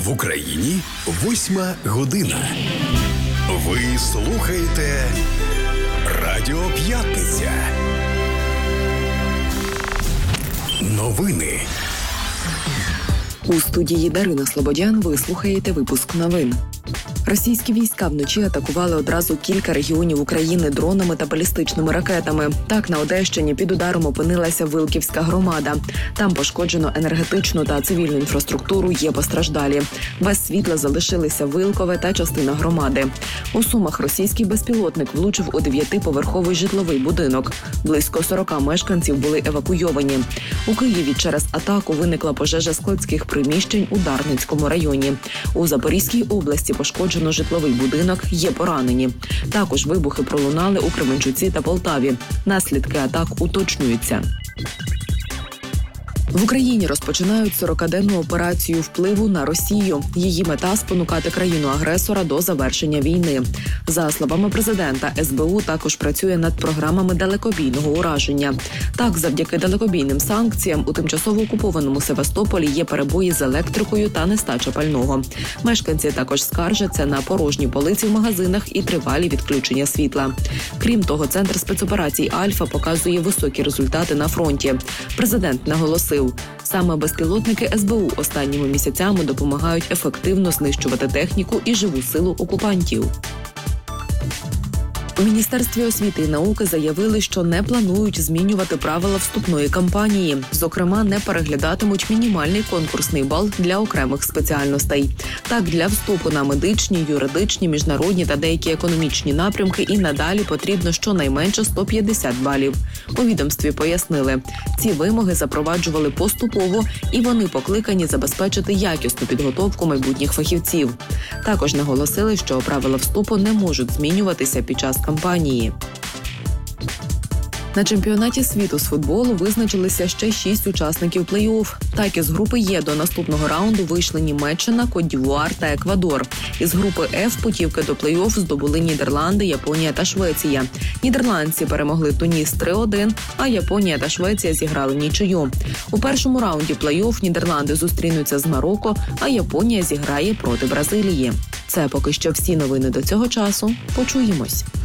В Україні 8 година. Ви слухаєте Радіо П'ятниця. Новини. У студії Дарина Слободян ви слухаєте випуск новин. Російські війська вночі атакували одразу кілька регіонів України дронами та балістичними ракетами. Так, на Одещині під ударом опинилася Вилківська громада. Там пошкоджено енергетичну та цивільну інфраструктуру, є постраждалі. Без світла залишилися Вилкове та частина громади. У Сумах російський безпілотник влучив у 9-поверховий житловий будинок. Близько 40 мешканців були евакуйовані. У Києві через атаку виникла пожежа складських приміщень у Дарницькому районі. У Запорізькій області пошкоджено житловий будинок, є поранені. Також вибухи пролунали у Кременчуці та Полтаві. Наслідки атак уточнюються. В Україні розпочинають 40-денну операцію впливу на Росію. Її мета – спонукати країну-агресора до завершення війни. За словами президента, СБУ також працює над програмами далекобійного ураження. Так, завдяки далекобійним санкціям у тимчасово окупованому Севастополі є перебої з електрикою та нестача пального. Мешканці також скаржаться на порожні полиці в магазинах і тривалі відключення світла. Крім того, Центр спецоперацій «Альфа» показує високі результати на фронті. Президент наголосив, саме безпілотники СБУ останніми місяцями допомагають ефективно знищувати техніку і живу силу окупантів. У Міністерстві освіти і науки заявили, що не планують змінювати правила вступної кампанії. Зокрема, не переглядатимуть мінімальний конкурсний бал для окремих спеціальностей. Так, для вступу на медичні, юридичні, міжнародні та деякі економічні напрямки і надалі потрібно щонайменше 150 балів. У відомстві пояснили, ці вимоги запроваджували поступово і вони покликані забезпечити якісну підготовку майбутніх фахівців. Також наголосили, що правила вступу не можуть змінюватися під час кампанії. На чемпіонаті світу з футболу визначилися ще 6 учасників плей-офф. Так, із групи Е до наступного раунду вийшли Німеччина, Кот-д'Івуар та Еквадор. Із групи Ф путівки до плей-офф здобули Нідерланди, Японія та Швеція. Нідерландці перемогли Туніс 3-1, а Японія та Швеція зіграли нічию. У першому раунді плей-офф Нідерланди зустрінуться з Марокко, а Японія зіграє проти Бразилії. Це поки що всі новини до цього часу. Почуємось.